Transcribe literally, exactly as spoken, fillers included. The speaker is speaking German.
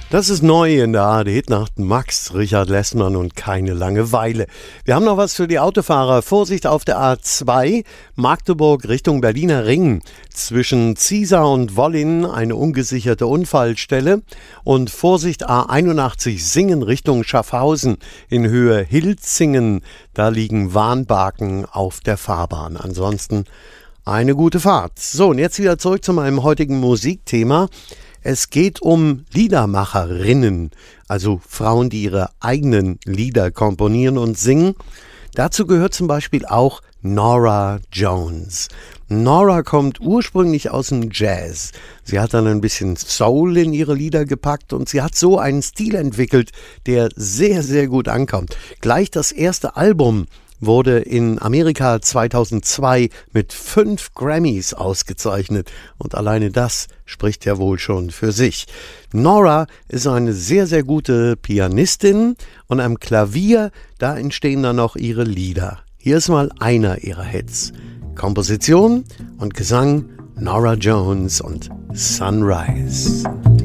Das ist neu in der A R D-Hitnacht. Max Richard Lessmann und keine Langeweile. Wir haben noch was für die Autofahrer. Vorsicht auf der A zwei, Magdeburg Richtung Berliner Ring. Zwischen Ziesar und Wollin eine ungesicherte Unfallstelle. Und Vorsicht A einundachtzig Singen Richtung Schaffhausen in Höhe Hilzingen. Da liegen Warnbarken auf der Fahrbahn. Ansonsten eine gute Fahrt. So, und jetzt wieder zurück zu meinem heutigen Musikthema. Es geht um Liedermacherinnen, also Frauen, die ihre eigenen Lieder komponieren und singen. Dazu gehört zum Beispiel auch Norah Jones. Norah kommt ursprünglich aus dem Jazz. Sie hat dann ein bisschen Soul in ihre Lieder gepackt und sie hat so einen Stil entwickelt, der sehr, sehr gut ankommt. Gleich das erste Album wurde in Amerika zweitausendzwei mit fünf Grammys ausgezeichnet. Und alleine das spricht ja wohl schon für sich. Norah ist eine sehr, sehr gute Pianistin und am Klavier, da entstehen dann noch ihre Lieder. Hier ist mal einer ihrer Hits. Komposition und Gesang Norah Jones und Sunrise.